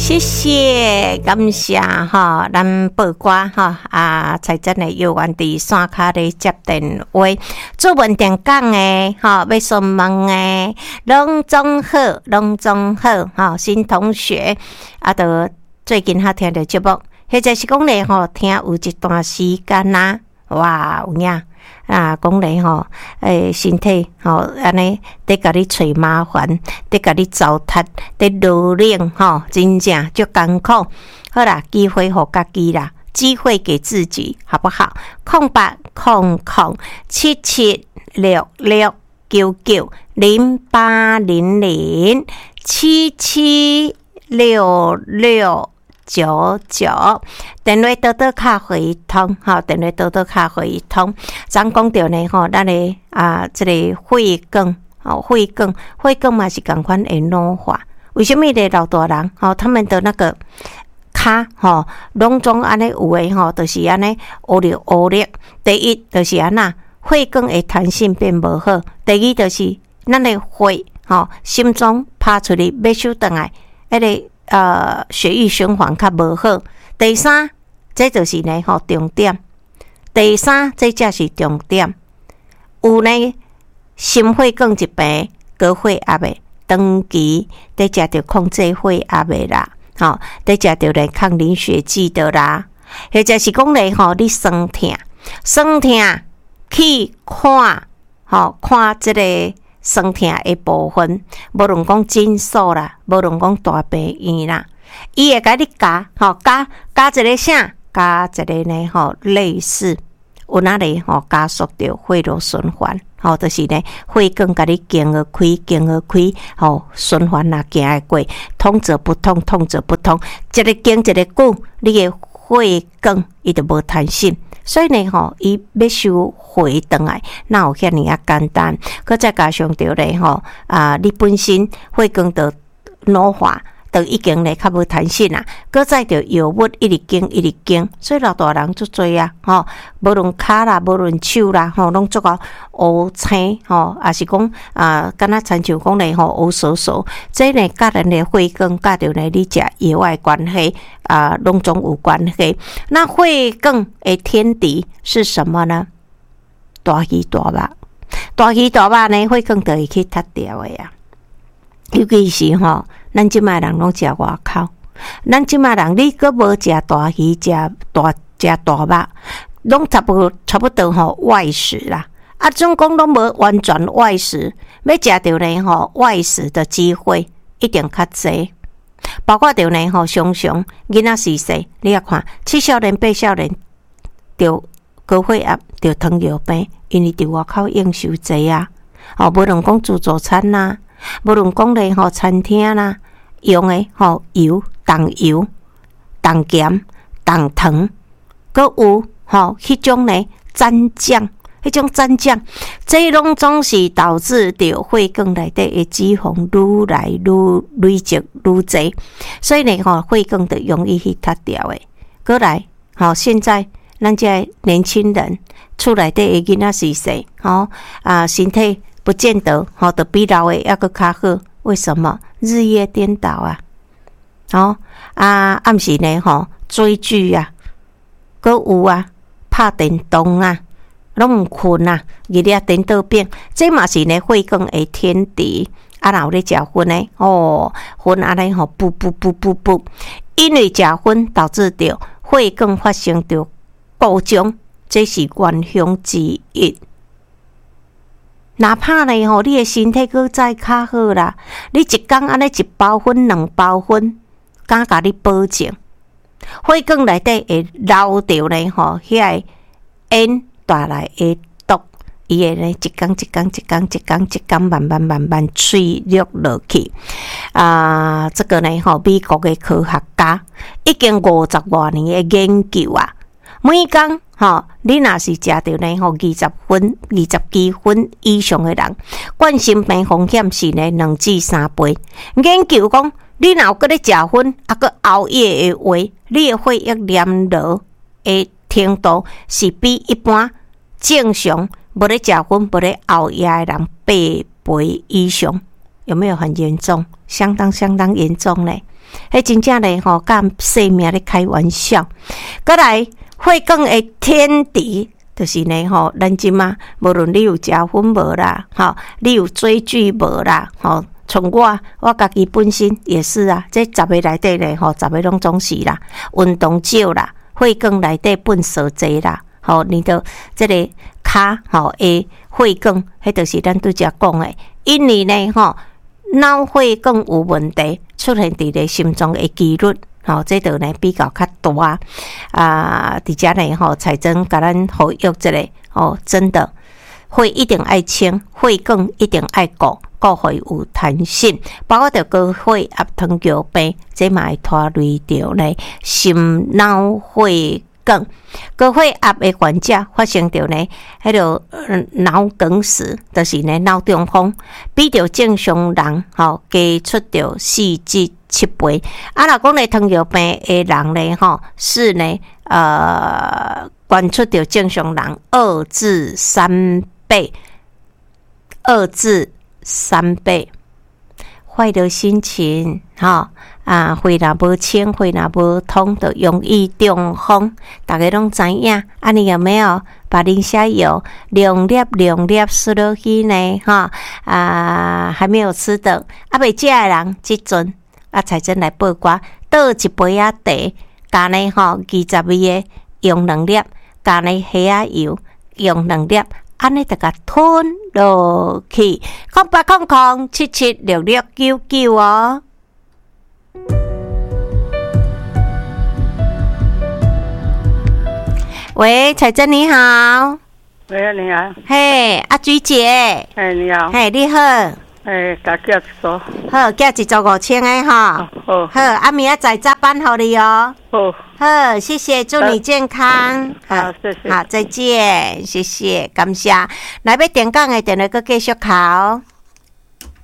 谢谢，感谢哈，咱报瓜哈财政的有关伫线卡咧接电话，做文电讲的哈，要询问的，拢总好哈，新同学都最近哈听着节目，或者是讲咧吼，听有一段时间啦，哇有影。讲咧吼，身体吼安尼，得甲你找麻烦，得甲你糟蹋，得劳累吼，真正足艰苦。好啦，机会互家己啦，机会给自己，好不好？08009960776699，电话多多卡回通，电话多多卡回通。咱讲到呢，咱的这个血管，血管嘛是同款会老化。为什么咧？老大人他们的那个骹拢总安尼有诶就是安尼乌力。第一就是安那血管的弹性变无好，第二就是咱的血心脏拍出去要收转来，迄个血液循环较无好。第三，这就是呢重点。第三，这才是重点。有呢心血管疾病、高血压的，长期得食着控制血压的啦，得食着来抗凝血剂的啦，或者是讲咧你酸痛去看看这个酸痛的部分，无论讲诊所啦，无论讲大病院啦，伊会甲你加一个啥，加一个呢类似有哪里加速着血路循环，就是呢血管甲你经而开，循环啦行会过，通则不通，一个经一个久，你的血管伊就无弹性。所以呢伊要收回转来，哪有遐尼简单？佮再加上着咧你本身血管的老化，就已经咧较无弹性啦。佮再着药物一直经，所以老大人足多啊，无论骹啦，无论手啦，拢足够乌青，也是讲敢若亲像讲咧乌索索，这呢甲咱的血管，甲着呢你食药的关系拢总有关系。那血管的天敌是什么呢？大鱼大肉呢，血管就会去踢掉的呀。尤其是咱即卖人拢食外口，咱即卖人你阁无食大鱼，食大肉，拢差不多外食啦。总讲拢无完全外食，要食到呢外食的机会一定较济。包括着呢常常囡仔细，你也看7少年8少年着高血压，着糖尿病，因为伫外口应酬济啊。无论讲自助餐啦，无论讲咧餐厅啦，用的油、重油、重咸、重糖，佮有迄种呢蘸酱，这拢总是导致着血管内底的脂肪愈来愈累积愈济，所以呢血管就容易去塌掉的。过来现在咱这年轻人厝内底的囡仔细身体不见得就比老的还佫较好。为什么？日夜颠倒啊！暗时呢追剧啊，佮有拍电动啊，拢毋困啊，日日颠倒变，这嘛是呢血管的天敌。若有咧食薰呢，薰安尼补，因为食薰导致着血管发生着故障，这是原凶之一。哪怕呢你的身体搁再较好啦，你一工安尼1包薰2包薰，敢甲你保证，血管内底会留着呢遐个烟带来的毒，伊会呢一工慢慢脆弱落去。这个呢美国的科学家已经50多年的研究啊，每工你若是食到呢20几分以上的人，冠心病风险是呢2至3倍。研究讲，你若搁咧食薰，搁熬夜的话，你的血液黏落的程度是比一般正常无咧食薰、无咧熬夜的人8倍以上。有没有很严重？相当严重嘞！ 迄真正嘞吼，甲生命咧开玩笑。过来，血管的天敌。就是呢吼，咱即嘛，无论你有食薰无啦，吼，你有追剧无啦，吼，从我家己本身也是啊，这10个内底咧吼，10个拢总是啦，运动少啦，血管内底粪扫济啦，吼，你的这个骹吼的血管，迄就是咱拄则讲的，因为呢吼，脑血管有问题，出现伫咧心脏的几率。吼，这度呢比较较大伫遮呢吼，彩珍甲咱呼吁一个哦，真的血一定爱清，血管一定爱顾血有弹性，包括着高血压、糖尿病，这嘛会拖累着呢心脑血管。高血压的患者发生着呢，迄个脑梗死，就是呢脑中风，比着正常人吼加出着4至7倍。若讲咧糖尿病的人咧吼，是呢关出着正常人2至3倍，2至3倍。坏的心情吼血若无清，血若无通，就容易中风。大家拢知影，你有没有把磷虾油2粒输落去呢？还没有吃的，未食的人，即阵彩珍来报歌，倒一杯茶，加呢20味的用2粒，加呢虾仔油用2粒。安尼就甲吞落去，0800776699哦。喂，彩珍你好。 喂，你好。 嘿，阿菊姐。 哎，你好。 嘿，你好。 哎，加寄一组。 好，寄一组5000的哈。 好。 好，明仔载早班好你哦。 好。 好，谢谢，祝你健康。 好，谢谢。 好，再见，谢谢，感谢。来要点讲的，电话搁继续考。